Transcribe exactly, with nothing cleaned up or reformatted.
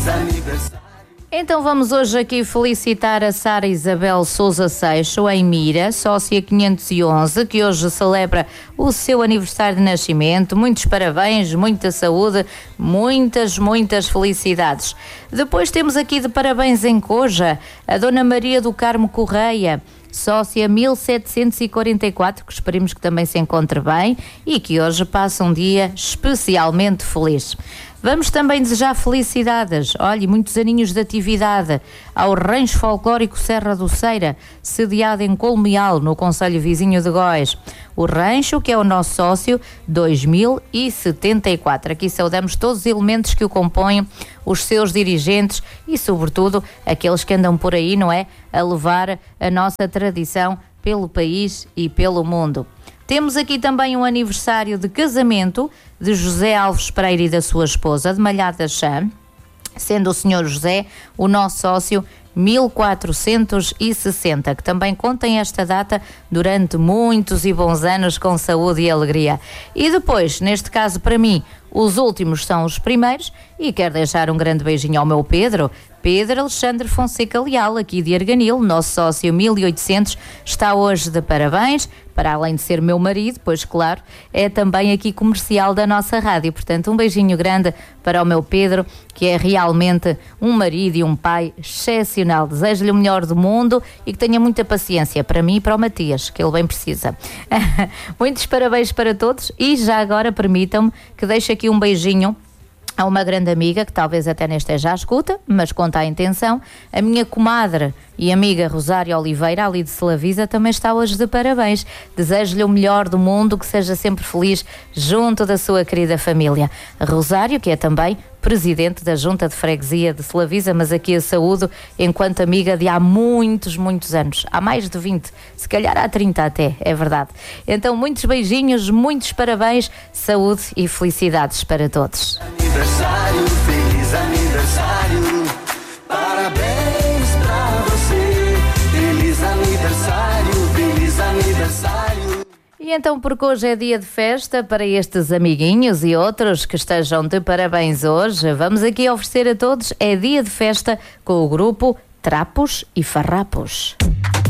feliz aniversário. Então vamos hoje aqui felicitar a Sara Isabel Sousa Seixo, em Mira, sócia quinhentos e onze, que hoje celebra o seu aniversário de nascimento. Muitos parabéns, muita saúde, muitas, muitas felicidades. Depois temos aqui de parabéns em Coja a Dona Maria do Carmo Correia, sócia mil setecentos e quarenta e quatro, que esperemos que também se encontre bem e que hoje passa um dia especialmente feliz. Vamos também desejar felicidades, olhe, muitos aninhos de atividade ao Rancho Folclórico Serra do Ceira, sediado em Colmeal, no concelho vizinho de Góis. O rancho, que é o nosso sócio, dois mil e setenta e quatro. Aqui saudamos todos os elementos que o compõem, os seus dirigentes e, sobretudo, aqueles que andam por aí, não é, a levar a nossa tradição pelo país e pelo mundo. Temos aqui também um aniversário de casamento de José Alves Pereira e da sua esposa, de Malhada Chã, sendo o senhor José o nosso sócio mil quatrocentos e sessenta, que também contem esta data durante muitos e bons anos com saúde e alegria. E depois, neste caso para mim, os últimos são os primeiros, e quero deixar um grande beijinho ao meu Pedro, Pedro Alexandre Fonseca Leal, aqui de Arganil, nosso sócio mil e oitocentos, está hoje de parabéns, para além de ser meu marido, pois claro, é também aqui comercial da nossa rádio. Portanto, um beijinho grande para o meu Pedro, que é realmente um marido e um pai excepcional. Desejo-lhe o melhor do mundo e que tenha muita paciência para mim e para o Matias, que ele bem precisa. Muitos parabéns para todos e já agora permitam-me que deixe aqui um beijinho a uma grande amiga, que talvez até nem esteja à escuta, mas conta a intenção. A minha comadre e amiga Rosário Oliveira, ali de Selavisa, também está hoje de parabéns. Desejo-lhe o melhor do mundo, que seja sempre feliz junto da sua querida família. A Rosário, que é também presidente da Junta de Freguesia de Selavisa, mas aqui a saúdo enquanto amiga de há muitos, muitos anos. Há mais de vinte, se calhar há trinta até, é verdade. Então, muitos beijinhos, muitos parabéns, saúde e felicidades para todos. Aniversário, feliz aniversário, parabéns pra você, feliz aniversário, feliz aniversário. E então, porque hoje é dia de festa para estes amiguinhos e outros que estejam de parabéns hoje, vamos aqui oferecer a todos, é dia de festa com o grupo Trapos e Farrapos.